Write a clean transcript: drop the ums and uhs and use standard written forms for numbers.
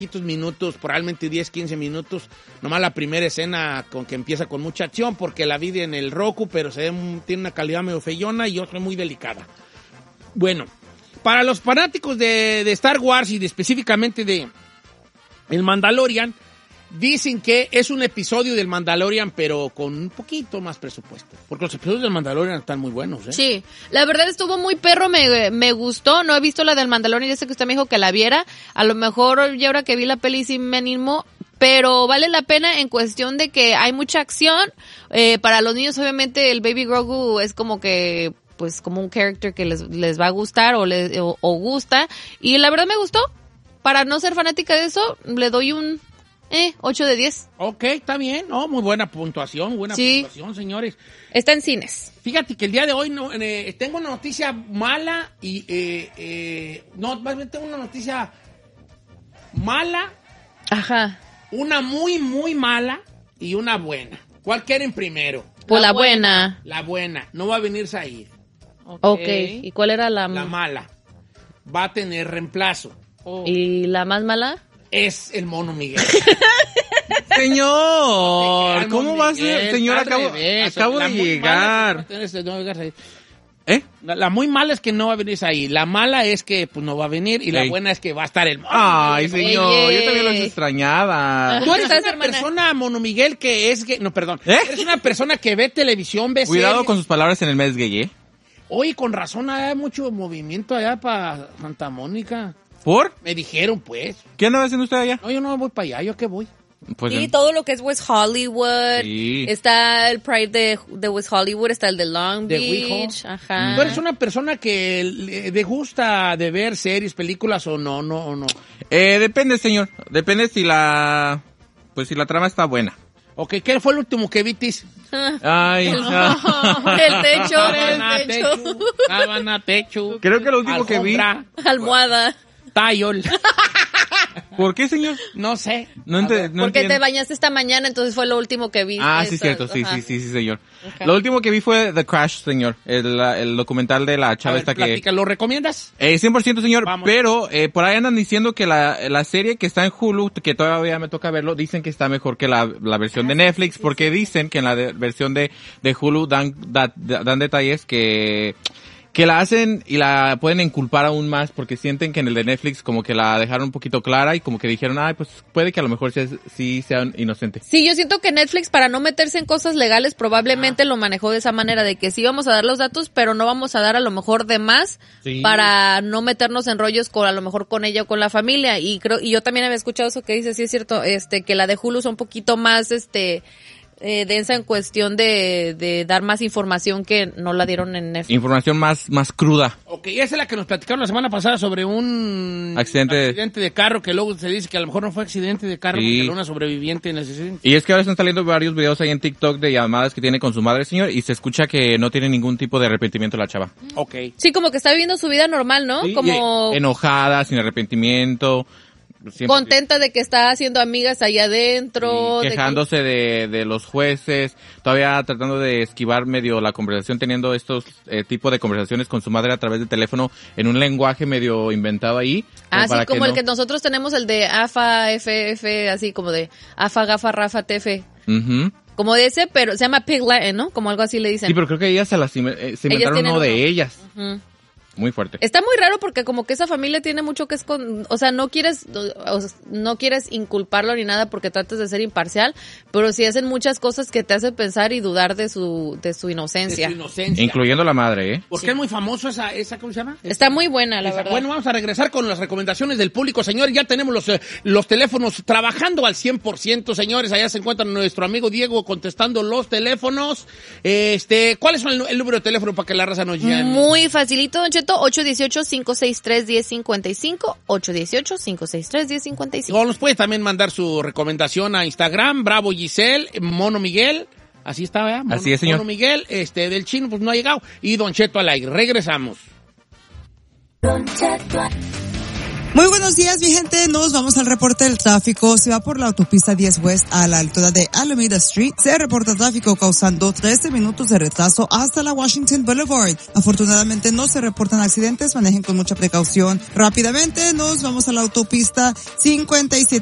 minutos, probablemente 10, 15 minutos, nomás la primera escena con que empieza con mucha acción, porque la vi en el Roku, pero tiene una calidad medio feyona y otra muy delicada. Bueno, para los fanáticos de Star Wars y específicamente de El Mandalorian, dicen que es un episodio del Mandalorian, pero con un poquito más presupuesto. Porque los episodios del Mandalorian están muy buenos, ¿eh? Sí, la verdad estuvo muy perro, me gustó. No he visto la del Mandalorian, ya sé que usted me dijo que la viera. A lo mejor ya ahora que vi la peli sí me animó, pero vale la pena en cuestión de que hay mucha acción. Para los niños, obviamente, el Baby Grogu es como que, pues, como un character que les va a gustar o gusta. Y la verdad me gustó. Para no ser fanática de eso, le doy un 8 de 10. Ok, está bien. No, muy buena puntuación, puntuación, señores. Está en cines. Fíjate que el día de hoy tengo una noticia mala y... más bien tengo una noticia mala. Ajá. Una muy, muy mala y una buena. ¿Cuál quieren primero? Pues la buena. La buena. No va a venir Said. Ok. ¿Y cuál era la mala? Va a tener reemplazo. ¿Y la más mala? Es el Mono Miguel. Señor, ¿cómo va a ser? Señor, acabo de llegar. La muy mala es que no va a venir ahí. La mala es que pues no va a venir y la buena es que va a estar el Mono. Ay, señor, yo también los extrañaba. Tú eres una persona, Mono Miguel, que es gay. No, perdón. Eres una persona que ve televisión, ve Cuidado series. con sus palabras en el mes gay, Oye, con razón hay mucho movimiento allá para Santa Mónica. ¿Por? Me dijeron, pues. ¿Qué andaba haciendo usted allá? No, yo no voy para allá, ¿yo qué voy? Pues y todo lo que es West Hollywood. Sí. Está el Pride de West Hollywood, está el de Long Beach. Ajá. ¿Tú eres una persona que le gusta de ver series, películas o no? Depende, señor. Depende si la trama está buena. Ok, ¿qué fue el último que vitis? Ay, el techo. Sábana, techo. Creo que lo último que vi. Almohada. Tayol. ¿Por qué, señor? No sé. No porque entiendo. te bañaste esta mañana, entonces fue lo último que vi. Sí, cierto. Sí, señor. Okay. Lo último que vi fue The Crash, señor. El documental de la chava esta que... ¿Lo recomiendas? 100%, señor. Vamos. Pero por ahí andan diciendo que la serie que está en Hulu, que todavía me toca verlo, dicen que está mejor que la versión de Netflix, porque dicen que en la versión de Hulu dan detalles que la hacen y la pueden inculpar aún más porque sienten que en el de Netflix como que la dejaron un poquito clara y como que dijeron, pues puede que a lo mejor sí sean inocentes. Sí, yo siento que Netflix, para no meterse en cosas legales, probablemente lo manejó de esa manera, de que sí vamos a dar los datos, pero no vamos a dar a lo mejor de más para no meternos en rollos a lo mejor con ella o con la familia. Y yo también había escuchado eso que dice, sí es cierto, que la de Hulu es un poquito más, densa en cuestión de dar más información que no la dieron en Netflix. Información más cruda. Ok, esa es la que nos platicaron la semana pasada sobre un accidente de carro, que luego se dice que a lo mejor no fue accidente de carro, porque era una sobreviviente en ese accidente. Y es que ahora están saliendo varios videos ahí en TikTok de llamadas que tiene con su madre, señor, y se escucha que no tiene ningún tipo de arrepentimiento la chava. Ok. Sí, como que está viviendo su vida normal, ¿no? Sí, como enojada, sin arrepentimiento. Contenta de que está haciendo amigas allá adentro. Quejándose de los jueces, todavía tratando de esquivar medio la conversación, teniendo estos tipos de conversaciones con su madre a través de teléfono en un lenguaje medio inventado ahí. Así como el que nosotros tenemos, el de AFA, FF, así como de AFA, GAFA, RAFA, TF. Como de ese, pero se llama Pig Latin, ¿no? Como algo así le dicen. Sí, pero creo que ellas se inventaron uno de ellas. Muy fuerte. Está muy raro porque como que esa familia tiene mucho que o sea, no quieres inculparlo ni nada porque tratas de ser imparcial, pero sí hacen muchas cosas que te hacen pensar y dudar de su inocencia. Incluyendo la madre, Porque es muy famoso esa ¿cómo se llama? Está muy buena, la verdad. Bueno, vamos a regresar con las recomendaciones del público, señores. Ya tenemos los teléfonos trabajando al 100%, señores. Allá se encuentra nuestro amigo Diego contestando los teléfonos. ¿Cuál es el número de teléfono para que la raza nos llame? Muy facilito, Don Cheto. 818-563-1055, 818-563-1055. O nos puede también mandar su recomendación a Instagram, Bravo Giselle, Mono Miguel, así está, ¿verdad? Así es, señor. Mono Miguel, del chino, pues no ha llegado, y Don Cheto al aire. Regresamos. Muy buenos días, mi gente. Nos vamos al reporte del tráfico. Se va por la autopista 10 West a la altura de Alameda Street. Se reporta tráfico causando 13 minutos de retraso hasta la Washington Boulevard. Afortunadamente no se reportan accidentes. Manejen con mucha precaución. Rápidamente nos vamos a la autopista 57